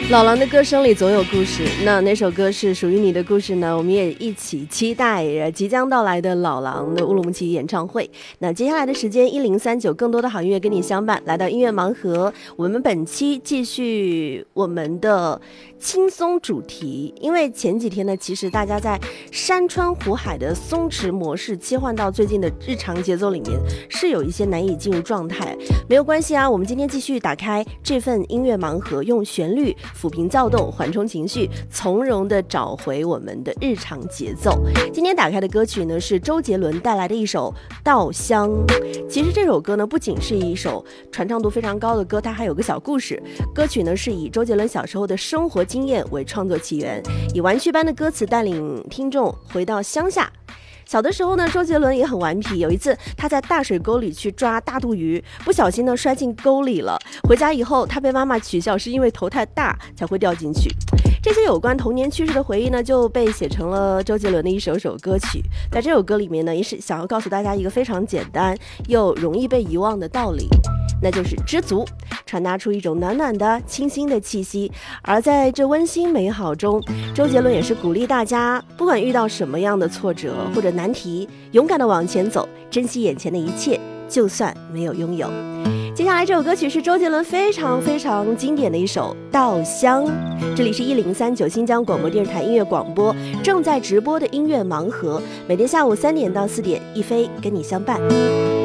老狼的歌声里总有故事，那哪首歌是属于你的故事呢？我们也一起期待即将到来的老狼的乌鲁木齐演唱会。那接下来的时间1039，更多的好音乐跟你相伴，来到音乐盲盒。我们本期继续我们的轻松主题，因为前几天呢，其实大家在山川湖海的松弛模式切换到最近的日常节奏里面，是有一些难以进入状态。没有关系啊，我们今天继续打开这份音乐盲盒，用旋律抚平躁动，缓冲情绪，从容地找回我们的日常节奏。今天打开的歌曲呢，是周杰伦带来的一首《稻香》。其实这首歌呢，不仅是一首传唱度非常高的歌，它还有个小故事。歌曲呢，是以周杰伦小时候的生活经验为创作起源，以玩具般的歌词带领听众回到乡下。小的时候呢，周杰伦也很顽皮。有一次，他在大水沟里去抓大肚鱼，不小心呢摔进沟里了。回家以后，他被妈妈取笑，是因为头太大才会掉进去。这些有关童年趣事的回忆呢，就被写成了周杰伦的一首歌曲。在这首歌里面呢，也是想要告诉大家一个非常简单又容易被遗忘的道理，那就是知足，传达出一种暖暖的清新的气息。而在这温馨美好中，周杰伦也是鼓励大家，不管遇到什么样的挫折或者难题，勇敢的往前走，珍惜眼前的一切，就算没有拥有。接下来这首歌曲是周杰伦非常非常经典的一首《稻香》。这里是1039新疆广播电视台音乐广播正在直播的音乐盲盒，每天下午3点到4点，一飞跟你相伴。